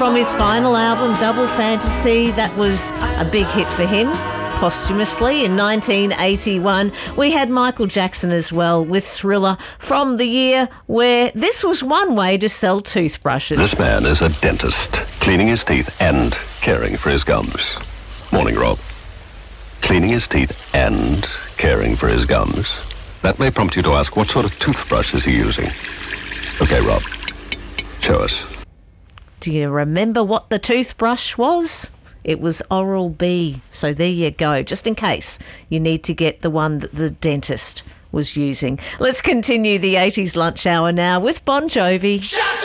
from his final album, Double Fantasy. That was a big hit for him. Posthumously in 1981. We had Michael Jackson as well with Thriller from the year where this was one way to sell toothbrushes. This man is a dentist, cleaning his teeth and caring for his gums. Morning, Rob. Cleaning his teeth and caring for his gums. That may prompt you to ask, what sort of toothbrush is he using? Okay, Rob, show us. Do you remember what the toothbrush was? It was Oral-B. So there you go, just in case you need to get the one that the dentist was using. Let's continue the 80s lunch hour now with Bon Jovi.